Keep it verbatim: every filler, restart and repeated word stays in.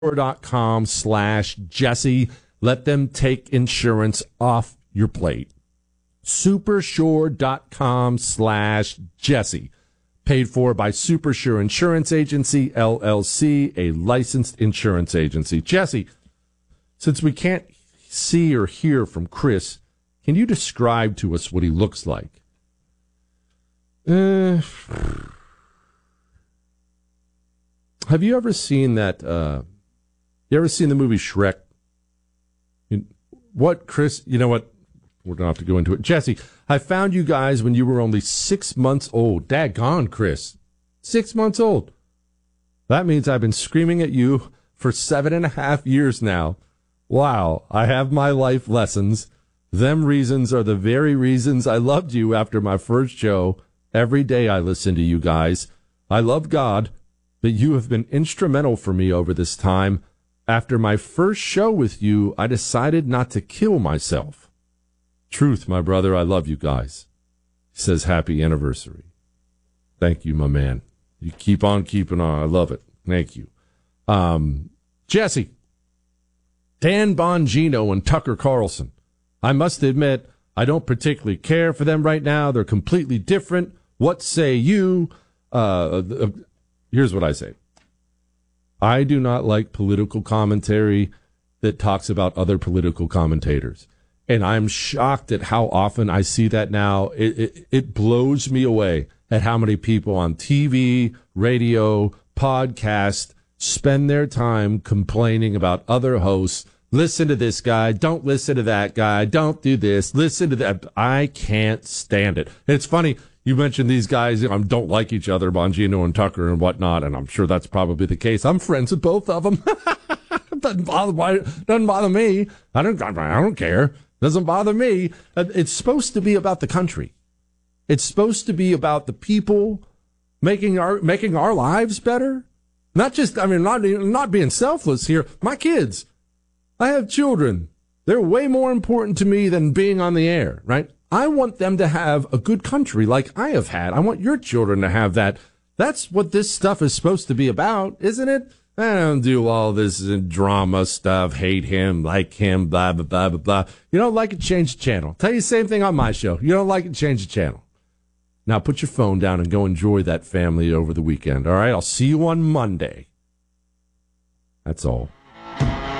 dot com slash Jesse. Let them take insurance off your plate. Supersure.com slash Jesse. Paid for by Supersure Insurance Agency, L L C, a licensed insurance agency. Jesse, since we can't see or hear from Chris, can you describe to us what he looks like? Uh, have you ever seen that? Uh, you ever seen the movie Shrek? What, Chris? You know what? We're going to have to go into it. Jesse, I found you guys when you were only six months old. Daggone, Chris. Six months old. That means I've been screaming at you for seven and a half years now. Wow, I have my life lessons. Them reasons are the very reasons I loved you after my first show. Every day I listen to you guys. I love God, but you have been instrumental for me over this time. After my first show with you, I decided not to kill myself. Truth, my brother, I love you guys. He says, happy anniversary. Thank you, my man. You keep on keeping on. I love it. Thank you. Um, Jesse, Dan Bongino and Tucker Carlson. I must admit, I don't particularly care for them right now. They're completely different. What say you? Uh, uh, here's what I say. I do not like political commentary that talks about other political commentators. And I'm shocked at how often I see that now. It, it, it blows me away at how many people on T V, radio, podcast spend their time complaining about other hosts. Listen to this guy. Don't listen to that guy. Don't do this. Listen to that. I can't stand it. It's funny. You mentioned these guys um, don't like each other, Bongino and Tucker and whatnot, and I'm sure that's probably the case. I'm friends with both of them. doesn't bother doesn't bother me. I don't. I don't care. Doesn't bother me. It's supposed to be about the country. It's supposed to be about the people making our making our lives better. Not just. I mean, not not being selfless here. My kids. I have children. They're way more important to me than being on the air, right? I want them to have a good country like I have had. I want your children to have that. That's what this stuff is supposed to be about, isn't it? I don't do all this drama stuff, hate him, like him, blah, blah, blah, blah, blah. You don't like it, change the channel. Tell you the same thing on my show. You don't like it, change the channel. Now put your phone down and go enjoy that family over the weekend, all right? I'll see you on Monday. That's all.